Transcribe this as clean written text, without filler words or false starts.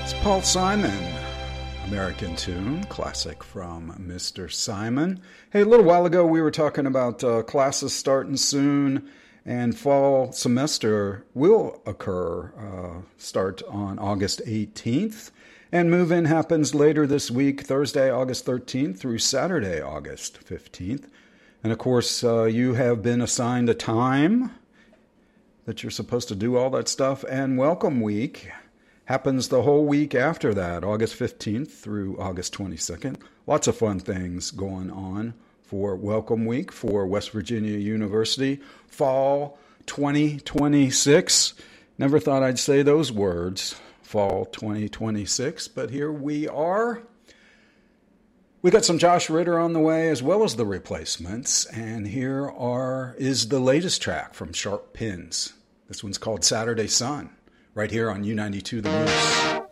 Paul Simon, American Tune, classic from Mr. Simon. Hey, a little while ago we were talking about classes starting soon, and fall semester will start on August 18th, and move-in happens later this week, Thursday, August 13th through Saturday, August 15th. And of course, you have been assigned a time that you're supposed to do all that stuff, and welcome week happens the whole week after that, August 15th through August 22nd. Lots of fun things going on for Welcome Week for West Virginia University. Fall 2026. Never thought I'd say those words, fall 2026, but here we are. We got some Josh Ritter on the way as well as the replacements, and is the latest track from Sharp Pins. This one's called Saturday Sun, right here on U92 The News.